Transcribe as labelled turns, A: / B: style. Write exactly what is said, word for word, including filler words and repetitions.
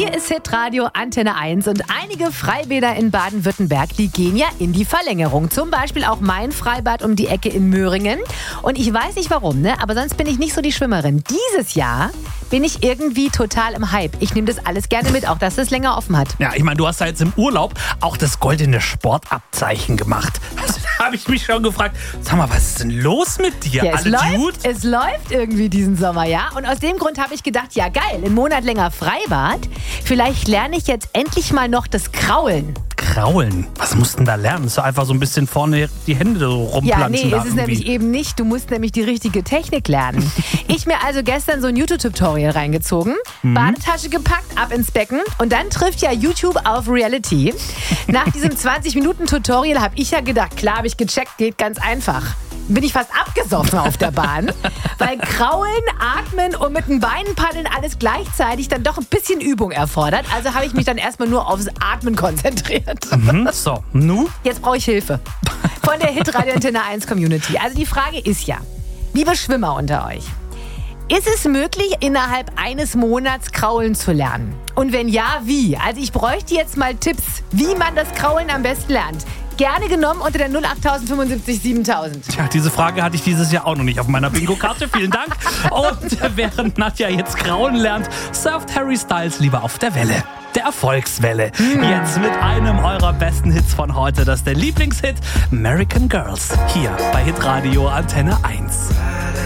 A: Hier ist Hitradio Antenne eins und einige Freibäder in Baden-Württemberg, die gehen ja in die Verlängerung. Zum Beispiel auch mein Freibad um die Ecke in Möhringen. Und ich weiß nicht warum, ne? Aber sonst bin ich nicht so die Schwimmerin. Dieses Jahr bin ich irgendwie total im Hype. Ich nehme das alles gerne mit, auch dass es länger offen hat.
B: Ja, ich meine, du hast da jetzt im Urlaub auch das goldene Sportabzeichen gemacht. Also, da habe ich mich schon gefragt, sag mal, was ist denn los mit dir?
A: Ja, es,
B: Alles
A: läuft,
B: gut?
A: es läuft irgendwie diesen Sommer, ja. Und aus dem Grund habe ich gedacht, ja geil, einen Monat länger Freibad. Vielleicht lerne ich jetzt endlich mal noch das Kraulen.
B: Kraulen? Was musst du denn da lernen? Ist doch einfach so ein bisschen vorne die Hände so rumplanschen.
A: Ja, nee,
B: da
A: ist es
B: irgendwie.
A: nämlich eben nicht. Du musst nämlich die richtige Technik lernen. Ich mir also gestern so ein YouTube-Tutorial reingezogen, mhm. Badetasche gepackt, ab ins Becken und dann trifft ja YouTube auf Reality. Nach diesem zwanzig-Minuten-Tutorial habe ich ja gedacht, klar, habe ich gecheckt, geht ganz einfach. Bin ich fast abgesoffen auf der Bahn, weil Kraulen, Atmen und mit den Beinen paddeln alles gleichzeitig dann doch ein bisschen Übung erfordert. Also habe ich mich dann erstmal nur aufs Atmen konzentriert.
B: Mhm, so, nu?
A: Jetzt brauche ich Hilfe von der Hitradio Antenne eins Community. Also die Frage ist ja, liebe Schwimmer unter euch, ist es möglich, innerhalb eines Monats Kraulen zu lernen? Und wenn ja, wie? Also ich bräuchte jetzt mal Tipps, wie man das Kraulen am besten lernt. Gerne genommen unter der null acht fünfundsiebzig siebentausend.
B: Tja, diese Frage hatte ich dieses Jahr auch noch nicht auf meiner Bingo-Karte. Vielen Dank. Und während Nadja jetzt Kraulen lernt, surft Harry Styles lieber auf der Welle. Der Erfolgswelle. Mm. Jetzt mit einem eurer besten Hits von heute. Das ist der Lieblingshit American Girls. Hier bei Hitradio Antenne eins.